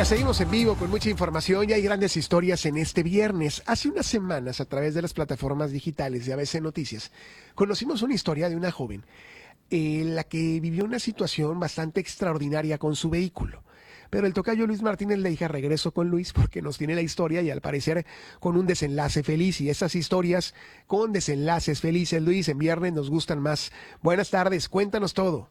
Oiga, seguimos en vivo con mucha información y hay grandes historias en este viernes. Hace unas semanas, a través de las plataformas digitales de ABC Noticias, conocimos una historia de una joven en la que vivió una situación bastante extraordinaria con su vehículo. Pero el tocayo Luis Martínez le dije regreso con Luis porque nos tiene la historia y al parecer con un desenlace feliz. Y esas historias con desenlaces felices, Luis, en viernes nos gustan más. Buenas tardes, cuéntanos todo.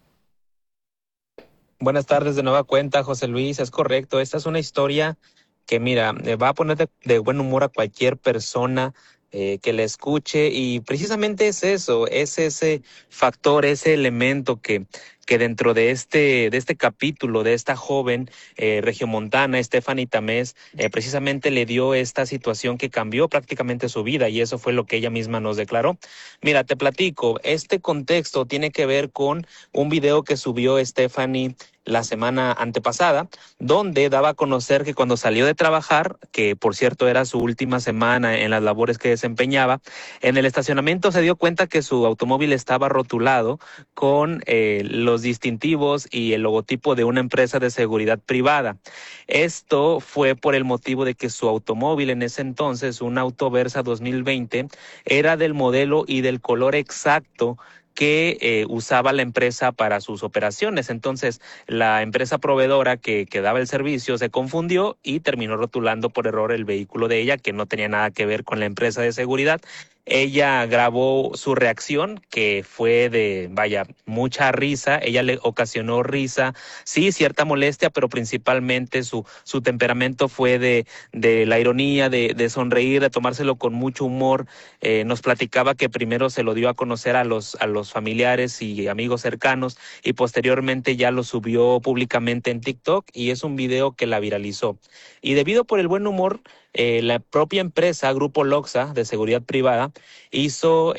Buenas tardes de nueva cuenta, José Luis. Es correcto. Esta es una historia que, mira, va a poner de buen humor a cualquier persona que la escuche y precisamente es eso, es ese factor, ese elemento que dentro de este capítulo de esta joven regiomontana, Stephanie Tamés, precisamente le dio esta situación que cambió prácticamente su vida y eso fue lo que ella misma nos declaró. Mira, te platico, este contexto tiene que ver con un video que subió Stephanie la semana antepasada, donde daba a conocer que cuando salió de trabajar, que por cierto era su última semana en las labores que desempeñaba, en el estacionamiento se dio cuenta que su automóvil estaba rotulado con los distintivos y el logotipo de una empresa de seguridad privada. Esto fue por el motivo de que su automóvil en ese entonces, un Autoversa 2020, era del modelo y del color exacto que usaba la empresa para sus operaciones. Entonces, la empresa proveedora que daba el servicio se confundió y terminó rotulando por error el vehículo de ella, que no tenía nada que ver con la empresa de seguridad. Ella grabó su reacción, que fue de, vaya, mucha risa. Ella le ocasionó risa, sí, cierta molestia, pero principalmente su temperamento fue de la ironía, de sonreír, de tomárselo con mucho humor. Nos platicaba que primero se lo dio a conocer a los familiares y amigos cercanos y posteriormente ya lo subió públicamente en TikTok y es un video que la viralizó. Y debido por el buen humor, la propia empresa, Grupo Loxa, de seguridad privada, hizo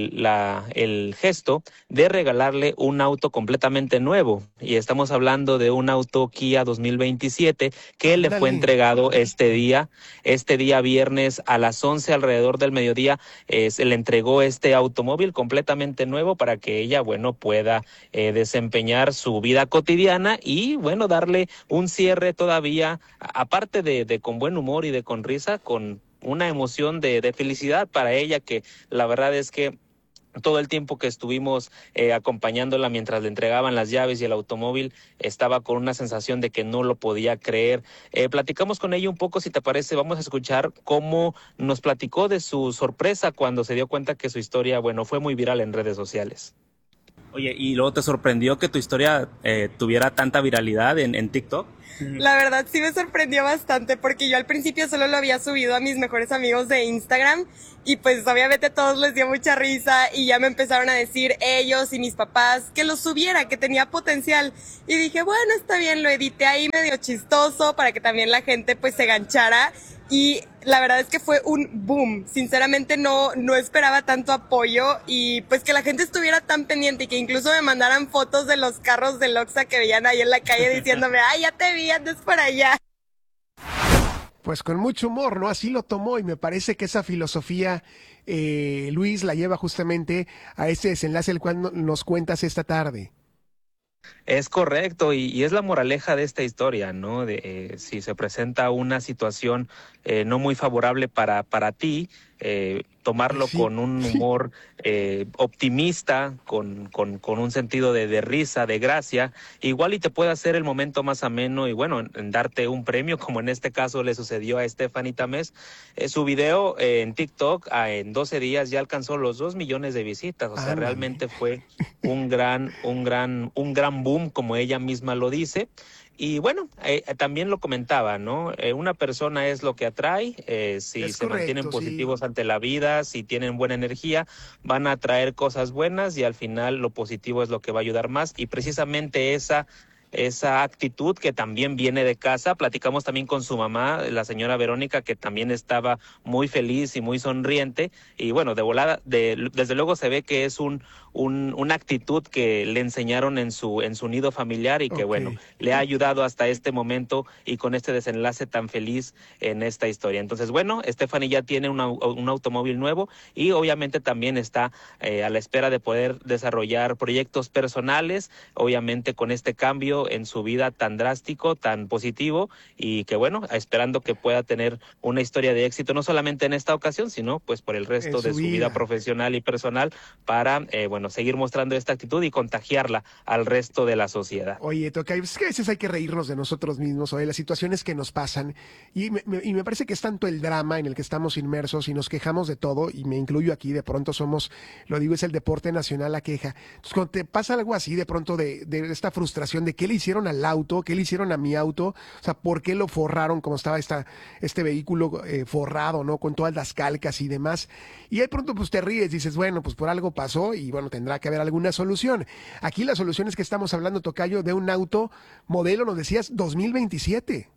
el gesto de regalarle un auto completamente nuevo. Y estamos hablando de un auto Kia 2027 que le fue Ándale. entregado este día viernes a las 11 alrededor del mediodía. Se le entregó este automóvil completamente nuevo para que ella, bueno, pueda desempeñar su vida cotidiana y, bueno, darle un cierre todavía, aparte de con buen humor y de con risa, con una emoción de felicidad para ella, que la verdad es que todo el tiempo que estuvimos acompañándola mientras le entregaban las llaves y el automóvil, estaba con una sensación de que no lo podía creer. Platicamos con ella un poco, si te parece, vamos a escuchar cómo nos platicó de su sorpresa cuando se dio cuenta que su historia, bueno, fue muy viral en redes sociales. Oye, ¿y luego te sorprendió que tu historia tuviera tanta viralidad en TikTok? La verdad sí me sorprendió bastante porque yo al principio solo lo había subido a mis mejores amigos de Instagram y pues obviamente a todos les dio mucha risa y ya me empezaron a decir ellos y mis papás que lo subiera, que tenía potencial y dije bueno, está bien, lo edité ahí medio chistoso para que también la gente pues se ganchara y la verdad es que fue un boom. Sinceramente no esperaba tanto apoyo y pues que la gente estuviera tan pendiente y que incluso me mandaran fotos de los carros de Loxa que veían ahí en la calle diciéndome, ay, ya te vi, andes por allá. Pues con mucho humor, ¿no? Así lo tomó y me parece que esa filosofía, Luis, la lleva justamente a ese desenlace el cual nos cuentas esta tarde. Es correcto, y es la moraleja de esta historia, ¿no? Si se presenta una situación no muy favorable para ti, Pues tomarlo sí, con un humor optimista, con un sentido de risa, de gracia, igual y te puede hacer el momento más ameno y bueno, en darte un premio, como en este caso le sucedió a Stephanie Tamés. Su video en TikTok en 12 días ya alcanzó los 2 millones de visitas, o sea, ándale. realmente fue un gran boom, como ella misma lo dice. Y bueno, también lo comentaba, ¿no? Una persona es lo que atrae, si Es se mantienen correcto, sí. positivos ante la vida, si tienen buena energía, van a atraer cosas buenas y al final lo positivo es lo que va a ayudar más. Y precisamente esa actitud que también viene de casa. Platicamos también con su mamá, la señora Verónica, que también estaba muy feliz y muy sonriente. Y bueno, de volada, desde luego se ve que es una actitud que le enseñaron en su nido familiar y que Ok. bueno, le ha ayudado hasta este momento y con este desenlace tan feliz en esta historia. Entonces, bueno, Stephanie ya tiene un automóvil nuevo y obviamente también está a la espera de poder desarrollar proyectos personales. Obviamente con este cambio cambio en su vida tan drástico, tan positivo, y que bueno, esperando que pueda tener una historia de éxito, no solamente en esta ocasión, sino pues por el resto de su vida profesional y personal, para seguir mostrando esta actitud y contagiarla al resto de la sociedad. Oye, Tocayo, es que a veces hay que reírnos de nosotros mismos o de las situaciones que nos pasan, y me parece que es tanto el drama en el que estamos inmersos y nos quejamos de todo, y me incluyo aquí, de pronto somos, lo digo, es el deporte nacional la queja. Entonces, cuando te pasa algo así, de pronto de esta frustración de qué le hicieron al auto, qué le hicieron a mi auto, o sea, por qué lo forraron como estaba este vehículo forrado, ¿no? Con todas las calcas y demás. Y de pronto pues te ríes, dices, bueno, pues por algo pasó y bueno, tendrá que haber alguna solución. Aquí la solución es que estamos hablando, Tocayo, de un auto modelo, nos decías, 2027.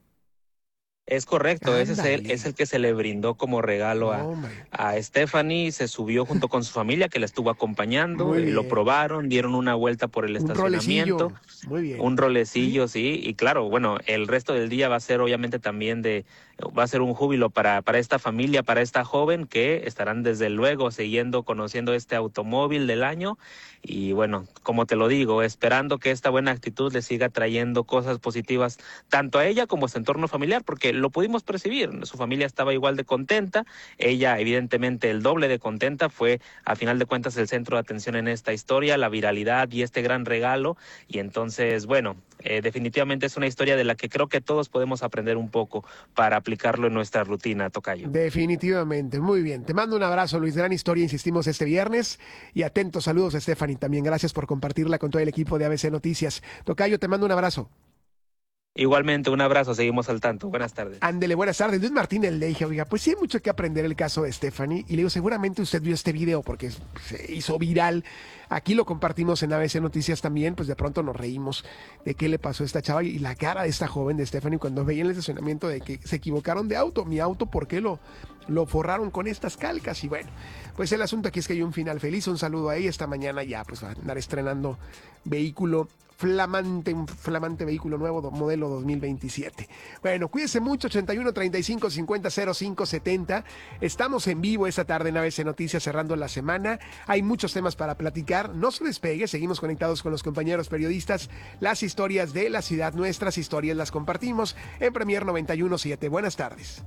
Es correcto, Ándale. ese es el que se le brindó como regalo a Stephanie. Se subió junto con su familia, que la estuvo acompañando, lo probaron, dieron una vuelta por el estacionamiento. Muy bien. Un rolecillo, sí, y claro, bueno, el resto del día va a ser obviamente también va a ser un júbilo para esta familia, para esta joven, que estarán desde luego conociendo este automóvil del año. Y bueno, como te lo digo, esperando que esta buena actitud le siga trayendo cosas positivas tanto a ella como a su entorno familiar, porque lo pudimos percibir, su familia estaba igual de contenta, ella evidentemente el doble de contenta, fue a final de cuentas el centro de atención en esta historia, la viralidad y este gran regalo. Y entonces, bueno, definitivamente es una historia de la que creo que todos podemos aprender un poco para aplicarlo en nuestra rutina, Tocayo. Definitivamente, muy bien. Te mando un abrazo, Luis, gran historia, insistimos, este viernes, y atentos saludos a Stephanie también, gracias por compartirla con todo el equipo de ABC Noticias. Tocayo, te mando un abrazo. Igualmente, un abrazo, seguimos al tanto. Buenas tardes. Ándele, buenas tardes. Luis Martínez le dije, oiga, pues sí hay mucho que aprender el caso de Stephanie. Y le digo, seguramente usted vio este video porque se hizo viral. Aquí lo compartimos en ABC Noticias también, pues de pronto nos reímos de qué le pasó a esta chava y la cara de esta joven de Stephanie cuando veía en el estacionamiento de que se equivocaron de auto. Mi auto, ¿por qué lo forraron con estas calcas? Y bueno, pues el asunto aquí es que hay un final feliz. Un saludo a ella. Esta mañana ya pues va a andar estrenando vehículo flamante, un flamante vehículo nuevo, modelo 2027. Bueno, cuídense mucho, 81 35 50 05 70. Estamos en vivo esta tarde en ABC Noticias, cerrando la semana. Hay muchos temas para platicar. No se despegue, seguimos conectados con los compañeros periodistas. Las historias de la ciudad, nuestras historias las compartimos en Premier 91.7. Buenas tardes.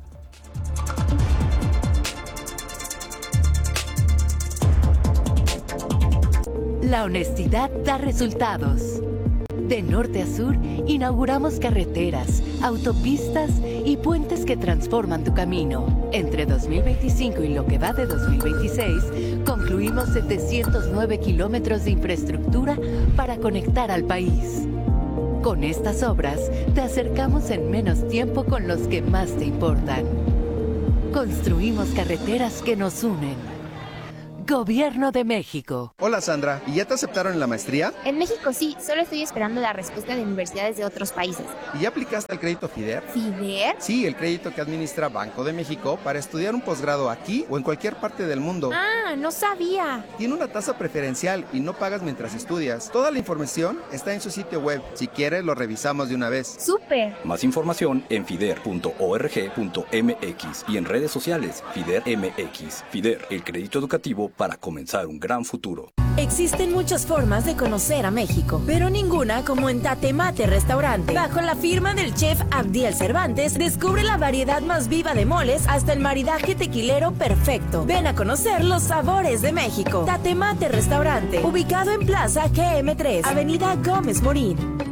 La honestidad da resultados. De norte a sur, inauguramos carreteras, autopistas y puentes que transforman tu camino. Entre 2025 y lo que va de 2026, concluimos 709 kilómetros de infraestructura para conectar al país. Con estas obras, te acercamos en menos tiempo con los que más te importan. Construimos carreteras que nos unen. Gobierno de México. Hola Sandra, ¿y ya te aceptaron en la maestría? En México sí, solo estoy esperando la respuesta de universidades de otros países. ¿Y ya aplicaste al crédito FIDER? ¿FIDER? Sí, el crédito que administra Banco de México para estudiar un posgrado aquí o en cualquier parte del mundo. Ah, no sabía. Tiene una tasa preferencial y no pagas mientras estudias. Toda la información está en su sitio web. Si quieres, lo revisamos de una vez. ¡Súper! Más información en fider.org.mx y en redes sociales FIDER MX. FIDER, el crédito educativo para comenzar un gran futuro. Existen muchas formas de conocer a México, pero ninguna como en Tatemate Restaurante. Bajo la firma del chef Abdiel Cervantes, descubre la variedad más viva de moles hasta el maridaje tequilero perfecto. Ven a conocer los sabores de México. Tatemate Restaurante, ubicado en Plaza GM3, Avenida Gómez Morín.